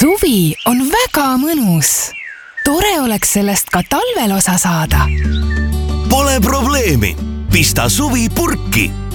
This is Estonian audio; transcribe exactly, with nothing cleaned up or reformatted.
Suvi on väga mõnus. Tore oleks sellest ka talvel osa saada. Pole probleemi. Pista suvi purki